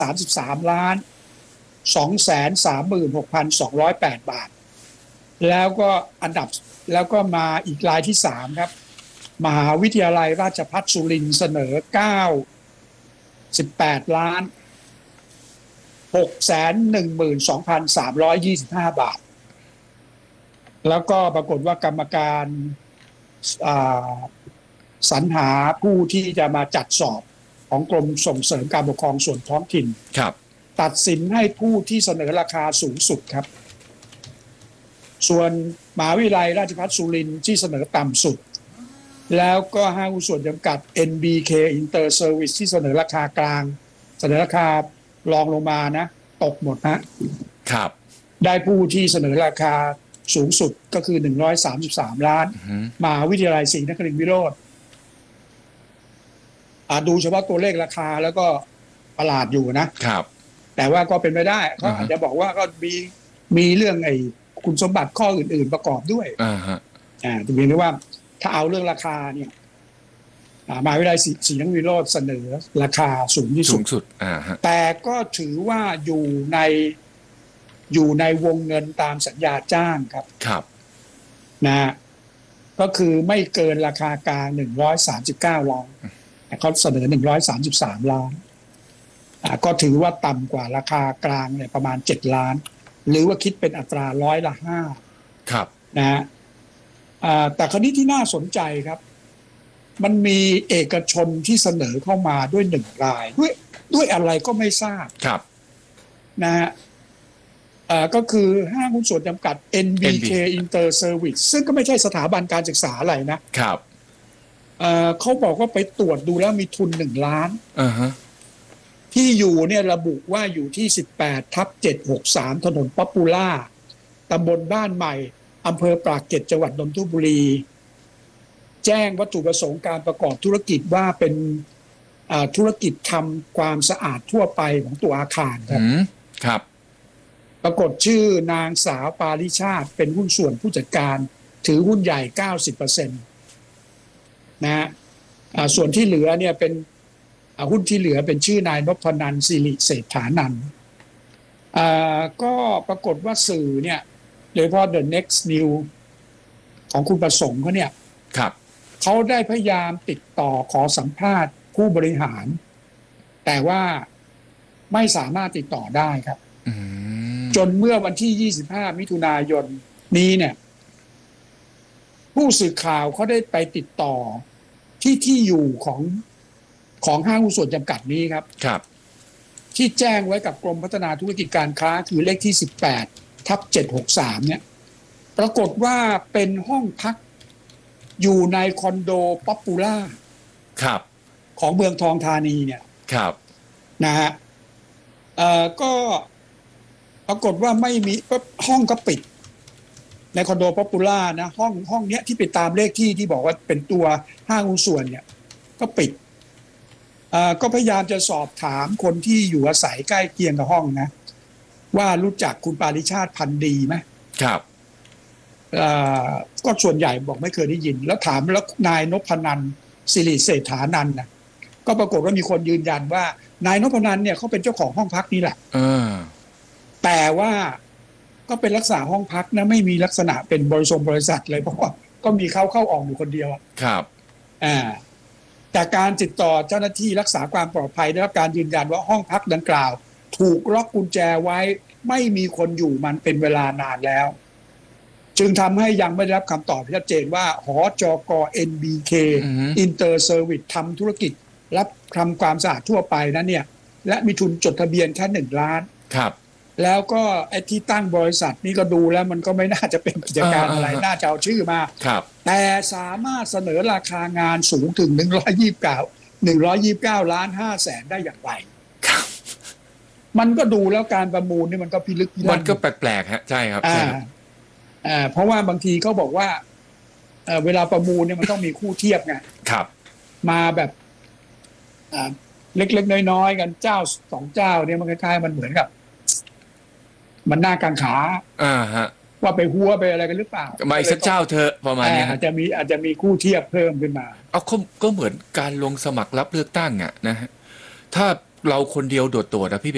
133,236,208 บาทแล้วก็มาอีกรายที่3ครับมหาวิทยาลัยราชภัฏสุรินทร์เสนอ98,612,325 บาทแล้วก็ปรากฏว่ากรรมการสรรหาผู้ที่จะมาจัดสอบของกรมส่งเสริมการปกครองส่วนท้องถิ่นตัดสินให้ผู้ที่เสนอราคาสูงสุดครับส่วนมหาวิทยาลัยราชภัฏสุรินทร์ที่เสนอต่ำสุดแล้วก็ห้างหุ้นส่วนจำกัด NBK Inter Service ที่เสนอราคากลางเสนอราคารองลงมานะตกหมดนะครับได้ผู้ที่เสนอราคาสูงสุดก็คือ133 ล้านมหาวิทยาลัยศรีนครินทรวิโรจน์ดูเฉพาะตัวเลขราคาแล้วก็ประหลาดอยู่นะครับแต่ว่าก็เป็นไปได้เขาอาจจะบอกว่าก็มีเรื่องคุณสมบัติข้ออื่นๆประกอบด้วยถึงเรียนได้ว่าถ้าเอาเรื่องราคาเนี่ยมหาวิทยาลัยศรีนครินทรวิโรจน์เสนอราคาสูงที่สุดแต่ก็ถือว่าอยู่ในวงเงินตามสัญญาจ้างครับนะก็คือไม่เกินราคากลาง139 ล้านเขาเสนอ133 ล้านก็ถือว่าต่ำกว่าราคากลางเนี่ยประมาณ7 ล้านหรือว่าคิดเป็นอัตรา5%ครับนะแต่คราวนี้ที่น่าสนใจครับมันมีเอกชนที่เสนอเข้ามาด้วย1 รายด้วยอะไรก็ไม่ทราบครับนะฮะก็คือห้างหุ้นส่วนจำกัด NBK Inter Service ซึ่งก็ไม่ใช่สถาบันการศึกษาอะไรนะครับเขาบอกว่าไปตรวจดูแล้วมีทุน1 ล้านที่อยู่เนี่ยระบุว่าอยู่ที่18/763ถนนป๊อปปูล่าตำบลบ้านใหม่อำเภอปากเกร็ดจังหวัดนนทบุรีแจ้งวัตถุประสงค์การประกอบธุรกิจว่าเป็นธุรกิจทำความสะอาดทั่วไปของตัวอาคารครับปรากฏชื่อนางสาวปาริชาติเป็นหุ้นส่วนผู้จัดการถือหุ้นใหญ่ 90% นะฮะส่วนที่เหลือเนี่ยเป็นหุ้นที่เหลือเป็นชื่อนายนพนันท์สิริเศรษฐานันท์ก็ปรากฏว่าสื่อเนี่ยโดยเฉพาะ The Next New ของคุณประสงค์เขาเนี่ยเขาได้พยายามติดต่อขอสัมภาษณ์ผู้บริหารแต่ว่าไม่สามารถติดต่อได้ครับจนเมื่อวันที่25 มิถุนายนนี้เนี่ยผู้สื่อข่าวเขาได้ไปติดต่อที่อยู่ของห้างหุ้นส่วนจำกัดนี้ครับที่แจ้งไว้กับกรมพัฒนาธุรกิจการค้าคือเลขที่18/763เนี่ยปรากฏว่าเป็นห้องพักอยู่ในคอนโดป๊อปปูล่าของเมืองทองธานีเนี่ยนะฮะก็ปรากฏว่าไม่มีห้องก็ปิดในคอนโดป๊อปปูล่านะห้องเนี้ยที่ไปตามเลขที่บอกว่าเป็นตัวห้างหุ้นส่วนเนี่ยก็ปิดก็พยายามจะสอบถามคนที่อยู่อาศัยใกล้เคียงกับห้องนะว่ารู้จักคุณปาริชาติพันดีไหมก็ส่วนใหญ่บอกไม่เคยได้ยินแล้วถามแล้วนายนพนันท์สิริเศรษฐานันท์นะก็ปรากฏว่ามีคนยืนยันว่านายนพนันท์เนี่ยเขาเป็นเจ้าของห้องพักนี่แหละแต่ว่าก็เป็นลักษณะห้องพักนะไม่มีลักษณะเป็นบริษัทเลยเพราะว่าก็มีเข้าออกอยู่คนเดียวครับจากการติดต่อเจ้าหน้าที่รักษาความปลอดภัยได้รับการยืนยันว่าห้องพักดังกล่าวถูกล็อกกุญแจไว้ไม่มีคนอยู่มันเป็นเวลานานแล้วจึงทำให้ยังไม่ได้รับคำตอบชัดเจนว่าหจก. NBK Inter Service ทำธุรกิจรับทำความสะอาดทั่วไปนั้นเนี่ยและมีทุนจดทะเบียนแค่1 ล้านแล้วก็ไอ้ที่ตั้งบริษัทนี่ก็ดูแล้วมันก็ไม่น่าจะเป็นกิจการอะไรน่าจะเอาชื่อมาแต่สามารถเสนอราคางานสูงถึง129 ล้าน 5 แสนได้อย่างไรมันก็ดูแล้วการประมูลนี่มันก็พิลึกพิลั่นมันก็แปลกๆฮะใช่ครับเพราะว่าบางทีเขาบอกว่าเวลาประมูลเนี่ยมันต้องมีคู่เทียบไงมาแบบเล็กๆน้อยๆกันเจ้า2 เจ้าเนี่ยมันคล้ายๆมันเหมือนกับมันหน้ากังขาว่าไปหัวไปอะไรกันหรือเปล่าไม่สักเจ้าเธอประมาณนี้อาจจะมีคู่เทียบเพิ่มขึ้นมาก็เหมือนการลงสมัครรับเลือกตั้งนะฮะถ้าเราคนเดียวโดดๆนะพี่